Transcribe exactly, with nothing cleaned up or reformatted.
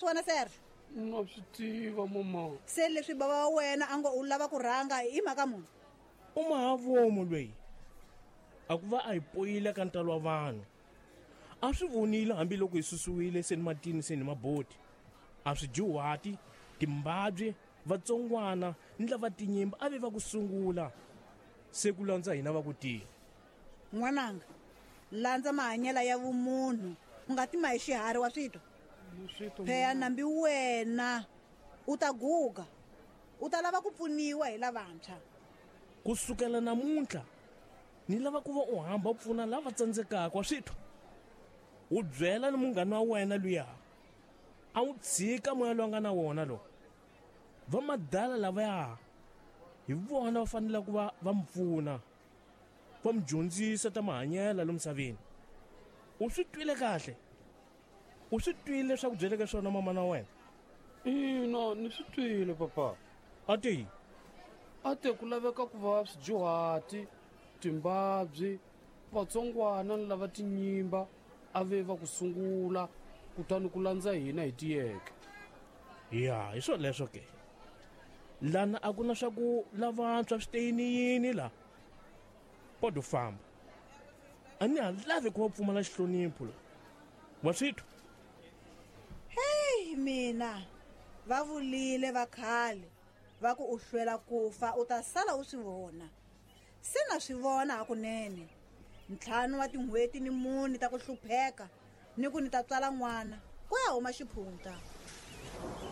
swi vona Serge? Na swi tiva mama. Se leswi baba wa wena a ngo u lava ku rhanga hi mhaka munhu. U mahavomo lweyi a ku va a hi poyile ka ntalo wa vanhu. A swi vonile hambiloko hi susiwile seni matini seni maboti. A swi dyiwati, timbabye, vatsongwana ni lava tinyimba a ve va ku sungula se ku landza hina va ku tiya. N'wananga, landza mahanyela ya vumunhu, u nga tima hi xiharhi wa switwa. Pheya nambi wena u ta guga, u ta lava ku pfuniwa hi lavantshwa. Ku sukela namuntlha ni lava ku va u hamba u pfuna lava tsandzekaka wa switwa. U byela ni munghana wa wena luya a wu tshika moya lowu nga na wona lo. Va madala lavaya hi vona va fanele ku va va mpfuna, va mu dyondzisa ta mahanyela lomu misaveni. U swi twile kahle? U swi twile leswaku byeleke swona mama na wena? Ina ni swi twile papa. A te a te ku laveka ku va swidyuhati, timbabyi, vatsongwana ni lava tinyimba a ve va ku sungula kutani ku landza hina hi tiyeke. Ya hi swo leswo ke. Lana a ku na swa ku lavantshwa swi te yini yini la. Podo famba. A ni ha lavi ku va pfumala xihlonipho lo. Wa switwa? Hey mina, va vulile va khale, va ku u hlwela kufa u ta sala u swi vona. Se na swi vona hakunene. Ntlhanu wa tin'hweti ni muni ta ku hlupheka ni ku ni ta tswala n'wana ku ya huma xiphunta.